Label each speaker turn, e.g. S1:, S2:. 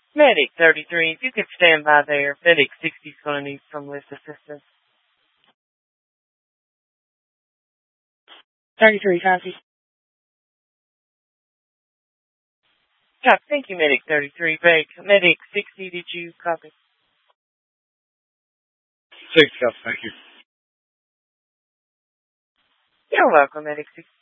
S1: Medic 33, if you could stand by there, Medic 60 is going to need some lift assistance.
S2: 33, copy.
S1: Copy, thank you, Medic 33. Break. Medic 60, did you copy?
S3: 6, copy, thank you.
S1: You're welcome, Medic 60.